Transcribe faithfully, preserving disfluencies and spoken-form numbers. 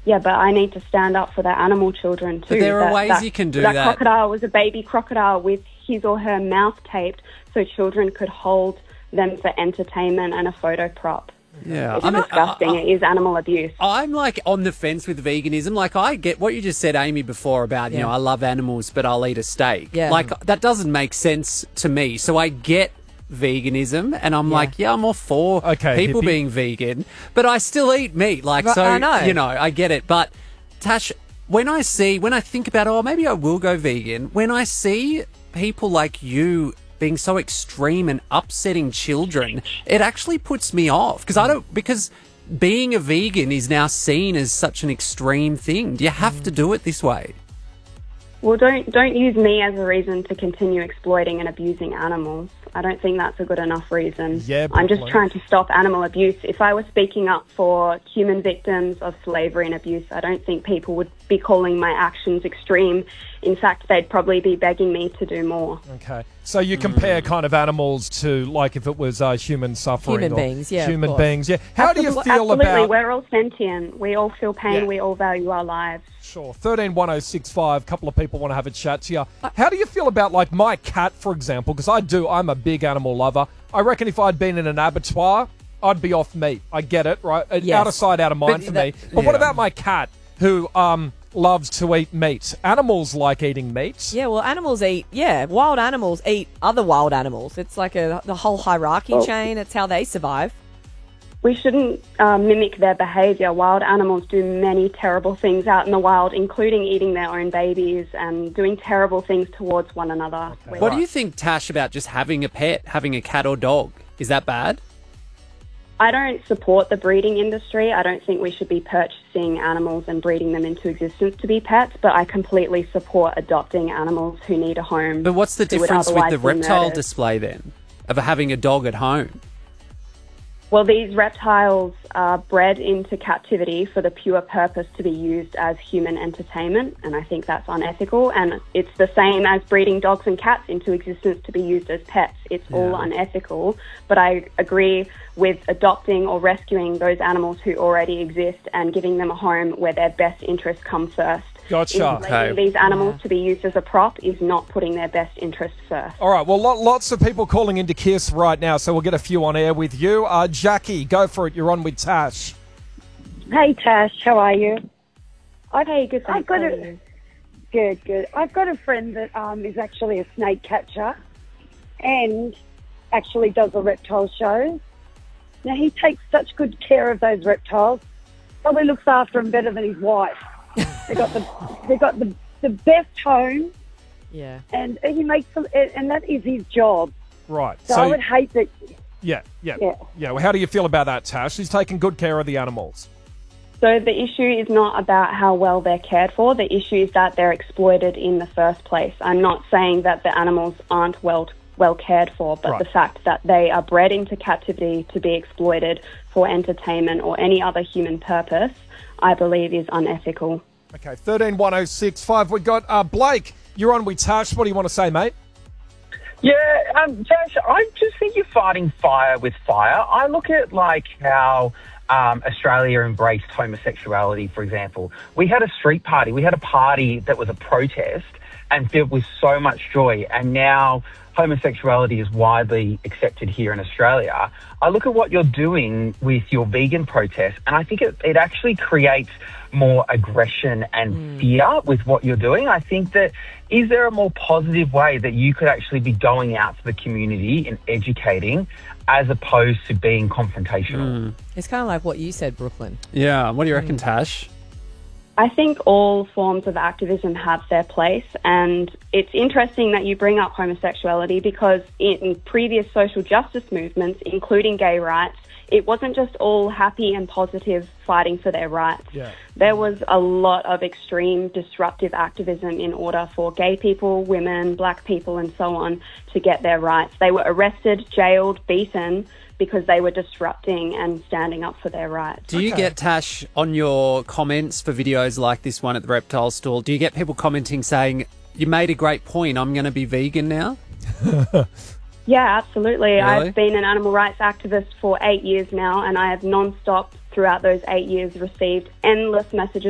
Yeah, but I need to stand up for the animal children too. But there are that, ways that, you can do that. that. Crocodile was a baby crocodile with his or her mouth taped so children could hold them for entertainment and a photo prop. Yeah, It's I mean, disgusting. I- I- it is animal abuse. I'm like on the fence with veganism. Like I get what you just said, Amy, before about, you Yeah. know, I love animals, but I'll eat a steak. Yeah. Like that doesn't make sense to me. So I get veganism and I'm Yeah. like, yeah, I'm all for Okay, people hippie. being vegan, but I still eat meat. Like, Right, so, I know. you know, I get it. But Tash, when I see, when I think about, oh, maybe I will go vegan, when I see people like you being so extreme and upsetting children, it actually puts me off because I don't, because being a vegan is now seen as such an extreme thing. Do you have to do it this way? Well, don't don't use me as a reason to continue exploiting and abusing animals. I don't think that's a good enough reason. Yeah, I'm just Brooklyn. trying to stop animal abuse. If I was speaking up for human victims of slavery and abuse, I don't think people would be calling my actions extreme. In fact, they'd probably be begging me to do more. Okay. So you compare kind of animals to like if it was uh, human suffering. Human or beings, yeah, of Human course. beings, yeah. How do you Absolute- feel Absolutely, about... we're all sentient. We all feel pain. Yeah. We all value our lives. Sure. thirteen one oh six five, a couple of people want to have a chat to you. How do you feel about, like, my cat, for example? Because I do, I'm a big animal lover. I reckon if I'd been in an abattoir, I'd be off meat. I get it, right? Yes. Out of sight, out of mind But for that- me. But what yeah. about my cat who um loves to eat meat? Animals like eating meat. Yeah, well, animals eat, yeah, wild animals eat other wild animals. It's like a the whole hierarchy Well- chain. It's how they survive. We shouldn't uh, mimic their behaviour. Wild animals do many terrible things out in the wild, including eating their own babies and doing terrible things towards one another. Okay. What Right. do you think, Tash, about just having a pet, having a cat or dog? Is that bad? I don't support the breeding industry. I don't think we should be purchasing animals and breeding them into existence to be pets, but I completely support adopting animals who need a home. But what's the who would difference with the otherwise be reptile murdered. display then, of having a dog at home? Well, these reptiles are bred into captivity for the pure purpose to be used as human entertainment, and I think that's unethical. And it's the same as breeding dogs and cats into existence to be used as pets. It's all unethical, but I agree with adopting or rescuing those animals who already exist and giving them a home where their best interests come first. Gotcha. Insulating Okay. these animals to be used as a prop is not putting their best interests first. All right, well, lo- lots of people calling into Kiss right now, so we'll get a few on air with you. Uh, Jackie, go for it. You're on with Tash. Hey Tash, how are you? I've, Hey, good, I've thanks. got How are a you? good, good. I've got a friend that um, is actually a snake catcher, and actually does the reptile shows. Now he takes such good care of those reptiles. Probably looks after them better than his wife. they got the they got the the best home, Yeah. and he makes them, and that is his job. Right. So, I would hate that. yeah, yeah, Yeah. yeah. Well, how do you feel about that, Tash? He's taking good care of the animals. So the issue is not about how well they're cared for. The issue is that they're exploited in the first place. I'm not saying that the animals aren't well well cared for, but Right. the fact that they are bred into captivity to be exploited for entertainment or any other human purpose, I believe is unethical. Okay, thirteen one oh six five. We've got uh, Blake. You're on with Tash. What do you want to say, mate? Yeah, um, Tash, I just think you're fighting fire with fire. I look at, like, how um, Australia embraced homosexuality, for example. We had a street party. We had a party that was a protest and filled with so much joy, and now homosexuality is widely accepted here in Australia. I look at what you're doing with your vegan protest, and I think it, it actually creates more aggression and fear with what you're doing. I think that, is there a more positive way that you could actually be going out to the community and educating as opposed to being confrontational? It's kind of like what you said, Brooklyn. Yeah. What do you reckon, Tash? I think all forms of activism have their place, and it's interesting that you bring up homosexuality because in previous social justice movements, including gay rights, it wasn't just all happy and positive fighting for their rights. Yeah. There was a lot of extreme disruptive activism in order for gay people, women, black people, and so on to get their rights. They were arrested, jailed, beaten because they were disrupting and standing up for their rights. Do you Okay. get, Tash, on your comments for videos like this one at the reptile stall, do you get people commenting saying, you made a great point, I'm going to be vegan now? Yeah, absolutely. Really? I've been an animal rights activist for eight years now, and I have non-stop throughout those eight years received endless messages